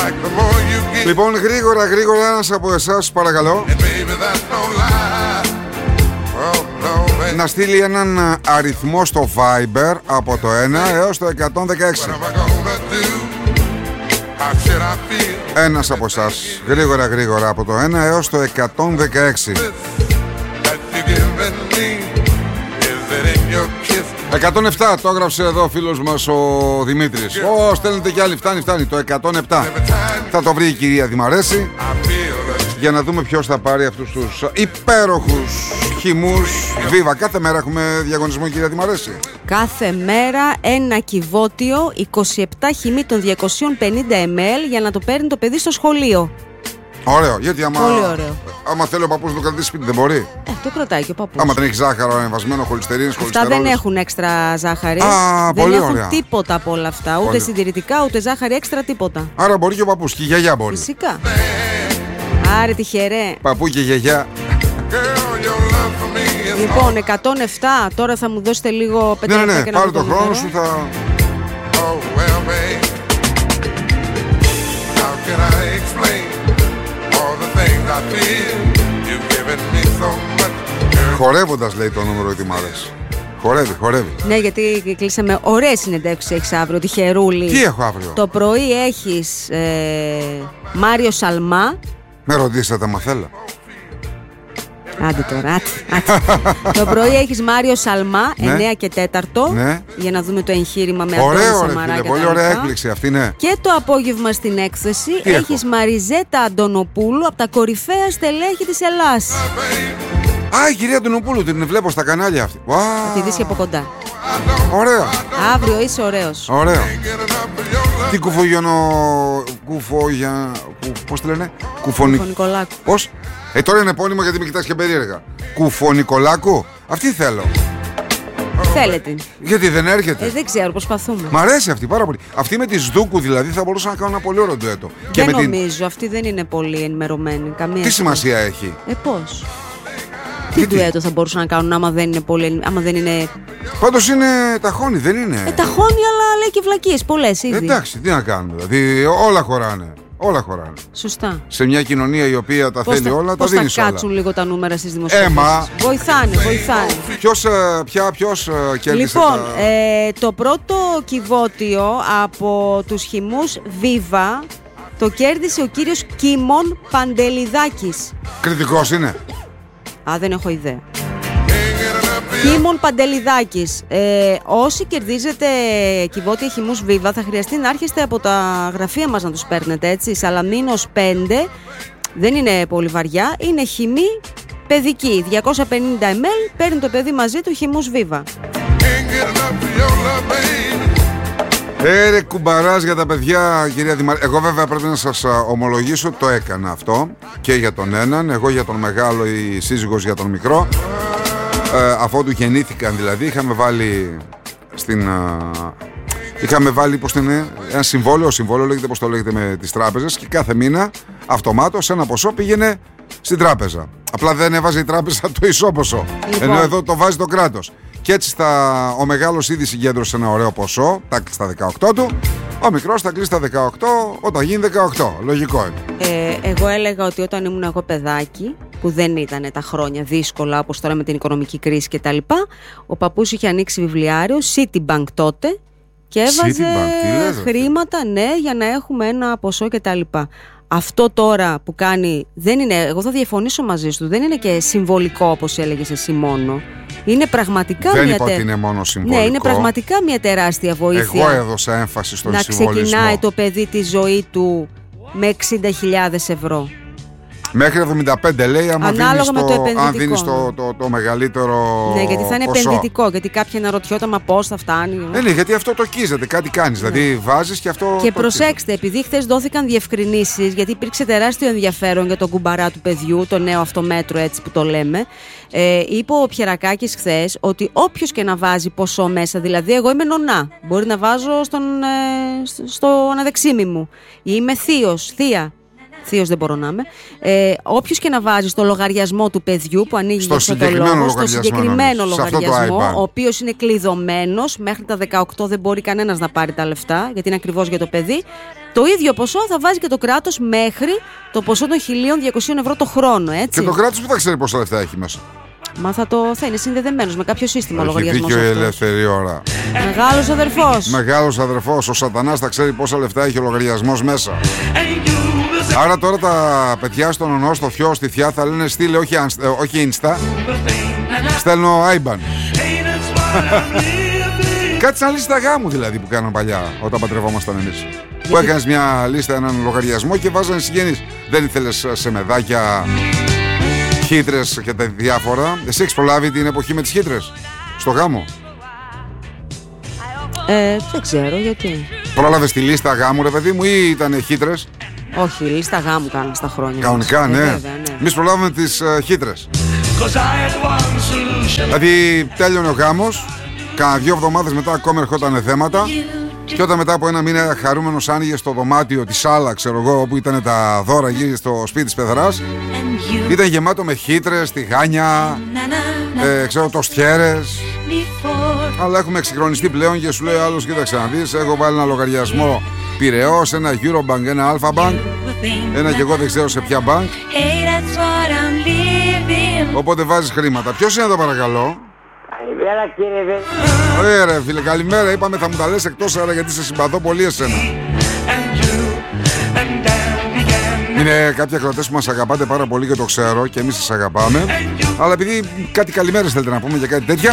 Λοιπόν, γρήγορα ένας από εσάς παρακαλώ να στείλει έναν αριθμό στο Viber από το 1 έως το 116. Ένας από εσάς γρήγορα από το 1 έως το 116. 107 το έγραψε εδώ ο φίλος μας ο Δημήτρης. Στέλνετε κι άλλοι, φτάνει το 107. Θα το βρει η κυρία Δημαρέση για να δούμε ποιος θα πάρει αυτούς τους υπέροχους χυμούς Viva. Κάθε μέρα έχουμε διαγωνισμό, κυρία Δημαρέση. Κάθε μέρα ένα κυβότιο 27 χυμί των 250 ml για να το παίρνει το παιδί στο σχολείο. Ωραίο, γιατί Πολύ ωραίο. άμα θέλει ο παππούς να το κρατήσει σπίτι δεν μπορεί. Το κρατάει και ο παππούς. Άμα δεν έχει ζάχαρο ανεβασμένο, χολυστερίνες, αυτά δεν έχουν έξτρα ζάχαρη. Δεν πολύ έχουν ωραία. τίποτα από όλα αυτά. Ούτε συντηρητικά, ούτε ζάχαρη έξτρα, τίποτα. Άρα μπορεί και ο παππούς και η γιαγιά μπορεί. Φυσικά. Άρε τυχερέ. Παππού και γιαγιά. Λοιπόν, 107. Τώρα θα μου δώσετε λίγο 5 λεπτά. Ναι, και να πάρε το το χρόνο σου. Χορεύοντας λέει το νούμερο ετοιμάδες. Χορεύει. Ναι, γιατί κλείσαμε ωραίες συνεντεύξεις έχεις αύριο, τυχερούλη. Τι έχω αύριο? Το πρωί έχεις Μάριο Σαλμά. Με ρωτήσατε μα θέλω. Άντε τώρα, το πρωί έχεις Μάριο Σαλμά, 9 και 4. Ναι. Για να δούμε το εγχείρημα με Αντώνη Σαμαρά και πολύ ωραία έκπληξη αυτή, ναι. Και το απόγευμα στην έκθεση έχεις Μαριζέτα Αντωνοπούλου από τα κορυφαία στελέχη της Ελλάς. Η κυρία Αντωνοπούλου την βλέπω στα κανάλια αυτή. Θα τη δεις και από κοντά. Ωραία. Αύριο είσαι ωραίος. Ωραίο. Τι πώς τη λένε? Κουφονικολάκου. Πώς? Τώρα είναι επώνυμο γιατί με κοιτάς και περίεργα. Κουφονικολάκου. Αυτή θέλω. Θέλετε. Γιατί δεν έρχεται? Δεν ξέρω, προσπαθούμε. Μ' αρέσει αυτή πάρα πολύ. Αυτή με τη Σδούκου δηλαδή θα μπορούσα να κάνω ένα πολύ ωραίο ντουέτο. Δεν νομίζω, αυτή δεν είναι πολύ ενημερωμένη. Τι σημασία έχει? Πώς? Τι ντουέτο θα μπορούσαν να κάνουν άμα δεν είναι πολύ. Άμα δεν είναι. Πάντως είναι ταχώνει, δεν είναι? Ταχώνει, αλλά λέει και βλακίες πολλές ήδη. Εντάξει, τι να κάνουμε. Δηλαδή όλα χωράνε. Σωστά. Σε μια κοινωνία η οποία τα θέλει όλα, τα δίνει όλα. Θα κάτσουν λίγο τα νούμερα στις δημοσιεύσεις. Βοηθάνε. Ποιος κέρδισε? Λοιπόν, το πρώτο κυβότιο από τους χυμούς Viva το κέρδισε ο κύριος Κίμων Παντελιδάκης. Κριτικός είναι? Δεν έχω ιδέα. Κίμων Παντελιδάκης. Όσοι κερδίζετε κυβότια χυμούς Viva θα χρειαστεί να έρχεστε από τα γραφεία μας να τους παίρνετε, έτσι. Σαλαμίνος 5. Δεν είναι πολύ βαριά. Είναι χυμή παιδική. 250 ml. Παίρνει το παιδί μαζί του χυμούς Viva. Ρε κουμπαράς για τα παιδιά, κυρία Δημαρέση. Εγώ βέβαια πρέπει να σας ομολογήσω, το έκανα αυτό και για τον έναν, εγώ για τον μεγάλο, η σύζυγος για τον μικρό. Αφότου γεννήθηκαν δηλαδή, είχαμε βάλει πώς είναι, ένα συμβόλαιο λέγεται, πώς το λέγεται, με τις τράπεζες, και κάθε μήνα αυτομάτως ένα ποσό πήγαινε στην τράπεζα. Απλά δεν έβαζε η τράπεζα το ισόποσο, λοιπόν. Ενώ εδώ το βάζει το κράτος. Και έτσι ο μεγάλος ήδη συγκέντρωσε ένα ωραίο ποσό, στα 18 του. Ο μικρός θα κλείσει τα 18 όταν γίνει 18. Λογικό είναι. Εγώ έλεγα ότι όταν ήμουν εγώ παιδάκι, που δεν ήταν τα χρόνια δύσκολα όπως τώρα με την οικονομική κρίση κτλ., ο παππούς είχε ανοίξει βιβλιάριο, Citibank τότε, και έβαζε χρήματα, ναι, για να έχουμε ένα ποσό κτλ. Αυτό τώρα που κάνει δεν είναι, εγώ θα διαφωνήσω μαζί σου, δεν είναι και συμβολικό όπως έλεγες εσύ μόνο. Είναι πραγματικά δεν είπα ότι είναι μόνο συμβολικό. Ναι, είναι πραγματικά μια τεράστια βοήθεια. Εγώ έδωσα έμφαση στον συμβολισμό. Να ξεκινάει το παιδί τη ζωή του με 60.000 ευρώ. Μέχρι 75 λέει, ανάλογα με το επενδυτικό. Αν δίνεις το μεγαλύτερο. Ναι, γιατί θα είναι ποσό. επενδυτικό. Γιατί κάποιοι αναρωτιόταν, μα πώς θα φτάνει. Ναι, γιατί αυτό το κίζεται, κάτι κάνεις. Ναι. Δηλαδή βάζεις και αυτό. Και προσέξτε, επειδή χθες δόθηκαν διευκρινήσεις, γιατί υπήρξε τεράστιο ενδιαφέρον για τον κουμπαρά του παιδιού, το νέο αυτό μέτρο, έτσι που το λέμε. Είπε ο Πιερακάκης χθες ότι όποιος και να βάζει ποσό μέσα, δηλαδή εγώ είμαι νονά, μπορεί να βάζω στο αναδεξίμι μου, ή είμαι θεία. Θείος δεν μπορώ να είμαι. Όποιος και να βάζει στο λογαριασμό του παιδιού που ανοίγει στο συγκεκριμένο λογαριασμό, ο οποίος είναι κλειδωμένος, μέχρι τα 18 δεν μπορεί κανένας να πάρει τα λεφτά, γιατί είναι ακριβώς για το παιδί. Το ίδιο ποσό θα βάζει και το κράτος μέχρι το ποσό των 1.200 ευρώ το χρόνο, έτσι. Και το κράτος που θα ξέρει πόσα λεφτά έχει μέσα. Μα θα είναι συνδεδεμένος με κάποιο σύστημα λογαριασμός. Έχει δίκιο η αυτός. ελεύθερη ώρα. Μεγάλος αδερφός. Μεγάλος αδερφός. Ο σατανάς θα ξέρει πόσα λεφτά έχει ο λογαριασμός μέσα. Άρα τώρα τα παιδιά στον ονό, στο Θιό, στη Θιά θα λένε στείλε όχι Insta. Στέλνω IBAN. Κάτι σαν λίστα γάμου δηλαδή που κάναν παλιά όταν παντρευόμασταν εμείς. Που έκανες μια λίστα, έναν λογαριασμό και βάζανε συγγενείς. Δεν ήθελες σε μεδάκια, χύτρες και τα διάφορα. Εσύ έχεις προλάβει την εποχή με τις χύτρες στο γάμο? Δεν ξέρω γιατί. Πρόλαβες τη λίστα γάμου ρε παιδί μου ή ήταν χύτρες? Όχι, λίστα γάμου κάνουν στα χρόνια. Κανονικά, ναι. Βέβαια, ναι. Εμείς προλάβαμε τις χύτρες. Δηλαδή τέλειωνε ο γάμος, κάνα 2 εβδομάδες μετά ακόμα ερχόταν θέματα. Και όταν μετά από ένα μήνα χαρούμενος άνοιγε στο δωμάτιο τη σάλα, ξέρω εγώ, όπου ήταν τα δώρα γύρω στο σπίτι της παιδράς, ήταν γεμάτο με χύτρες, τηγάνια, ξέρω, τοστιέρες. Αλλά έχουμε εξυγχρονιστεί πλέον και σου λέει άλλος, κοίταξε να δεις, έχω βάλει ένα λογαριασμό Πειραιώς, ένα Eurobank, ένα Alpha Bank, ένα και εγώ δεν ξέρω σε ποια bank. Οπότε βάζεις χρήματα. Ποιος είναι εδώ παρακαλώ? Καλημέρα κύριε. Ωραία ρε φίλε, καλημέρα. Είπαμε θα μου τα λες εκτός αέρα γιατί σε συμπαθώ πολύ εσένα. Είναι κάποιοι ακροατές που μας αγαπάτε πάρα πολύ και το ξέρω και εμείς σας αγαπάμε. Αλλά επειδή κάτι καλημέρες θέλετε να πούμε για κάτι τέτοια,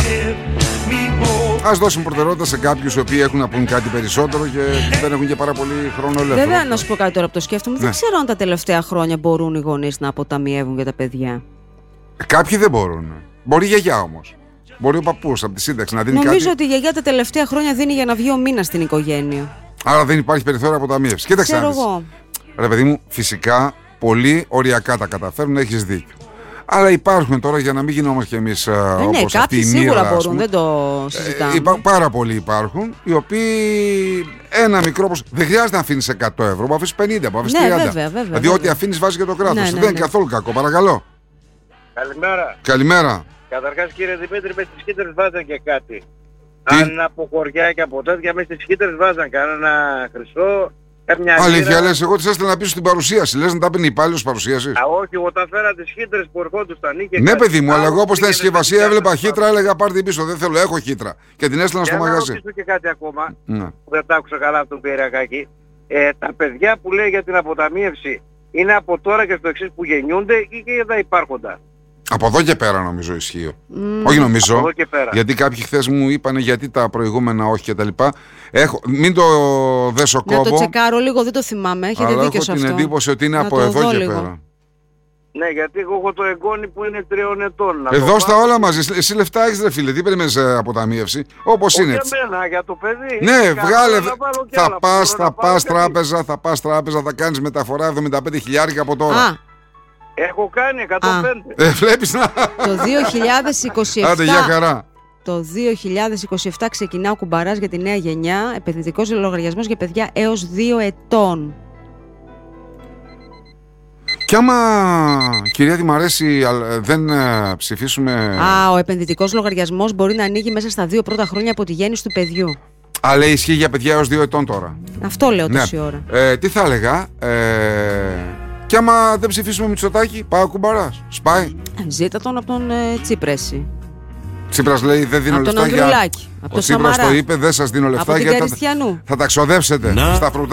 ας δώσουμε προτεραιότητα σε κάποιους οι οποίοι έχουν να πούν κάτι περισσότερο και δεν έχουν και πάρα πολύ χρόνο ελεύθερο. Βέβαια, να σου πω κάτι τώρα που το σκέφτομαι. Δεν ξέρω αν τα τελευταία χρόνια μπορούν οι γονείς να αποταμιεύουν για τα παιδιά. Κάποιοι δεν μπορούν. Μπορεί η γιαγιά όμως. Μπορεί ο παππούς από τη σύνταξη να δίνει Νομίζω κάτι. ότι η γιαγιά τα τελευταία χρόνια δίνει για να βγει ο μήνας στην οικογένεια. Άρα δεν υπάρχει περιθώριο αποταμίευση. Κοίταξε να Ξέρω δεις. εγώ. Ρε παιδί μου, φυσικά πολύ οριακά τα καταφέρουν, έχεις δίκιο. Αλλά υπάρχουν τώρα για να μην γινόμαστε κι εμείς Ναι, όπως αυτή κάποιοι η σίγουρα μοίρα, μπορούν, δεν το συζητάμε. πάρα πολλοί υπάρχουν, οι οποίοι ένα μικρό ποσό. Δεν χρειάζεται να αφήνεις 100 ευρώ, που αφήσεις 50, που αφήσεις 30. Βέβαια, Δηλαδή, ό,τι αφήνεις βάζει και το κράτος. Ναι, δεν ναι. είναι καθόλου κακό, παρακαλώ. Καλημέρα. Καλημέρα. Καταρχάς κύριε Δημήτρη, με τις χύτρες βάζαν και κάτι. Τι? Αν από χωριά και από τέτοια με στις χύτρες βάζαν κανένα χρυσό, καμιά Αλήθεια, λίρα. λες, εγώ τις έστελνα πίσω στην παρουσίαση. Λες να τα παίρνει υπάλληλος παρουσίασης. Α, όχι, όταν φέρα τις χύτρες που ερχόντουσαν ή και Ναι, κάτι παιδί μου, αλλά άλλο, εγώ όπως στην πήγαινε συσκευασία στην έβλεπα πιάτα. χύτρα, έλεγα πάρτε την πίσω. Δεν θέλω, έχω χύτρα. Και την έστελνα στο Για να μαγαζί. ρωτήσω και κάτι ακόμα, Ναι. που δεν τα άκουσα καλά από τον Πυριακάκη. Τα παιδιά που λέει για την αποταμίευση είναι από τώρα και στο εξής που γεννιούνται ή και για τα υπάρχοντα? Από εδώ και πέρα νομίζω ισχύει. Όχι νομίζω. Από εδώ και πέρα. Γιατί κάποιοι χθες μου είπανε γιατί τα προηγούμενα όχι κτλ. Μην το δέσω Να το κόμπο. τσεκάρω λίγο, δεν το θυμάμαι. Έχετε Αλλά δίκιο έχω σε την αυτό. εντύπωση ότι είναι Να από το εδώ δω και λίγο. πέρα. Ναι, γιατί εγώ έχω το εγγόνι που είναι 3 ετών. Να Εδώ το στα πάω. όλα μαζί. Εσύ λεφτά έχεις ρε φίλε. Τι περιμένεις αποταμίευση. Όπως Όχι είναι για έτσι. μένα, για το παιδί. Ναι, Κάνω βγάλε. να βάλω κι Θα άλλα, πας, μπορώ να θα πάρω πας κι άλλα. τράπεζα, θα κάνεις μεταφορά 75.000 από τώρα. Α, Έχω κάνει 105. Βλέπεις να. το 2027. Άντε, για χαρά. Το 2027 ξεκινά ο κουμπαράς για τη νέα γενιά, επενδυτικός λογαριασμός για παιδιά έως 2 ετών. Κι άμα, κυρία, τι μ' αρέσει, δεν ψηφίσουμε. Α, ο επενδυτικός λογαριασμός μπορεί να ανοίγει μέσα στα 2 πρώτα χρόνια από τη γέννηση του παιδιού. Αλλά ισχύει για παιδιά έως 2 ετών τώρα. Αυτό λέω Ναι. τόση ώρα. Τι θα έλεγα. Κι άμα δεν ψηφίσουμε Μητσοτάκη, πάει ο κουμπαράς. Σπάει. Ζήτα τον από τον Τσίπρεση. Τσίπρας λέει δεν δίνω Από τον λεφτά για. Ανδρουλάκη. Από Ο τον Τσίπρας Σαμαρά. το είπε, δεν σας δίνω λεφτά Από την γιατί Καριστιανού. θα τα ξοδέψετε στα φρουτά.